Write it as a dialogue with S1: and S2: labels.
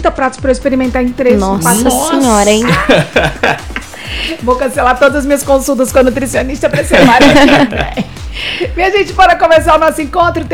S1: 30 pratos pra eu experimentar em 3.
S2: Nossa senhora, hein?
S1: Vou cancelar todas as minhas consultas com a nutricionista pra semana que vem. Minha gente, para começar o nosso encontro,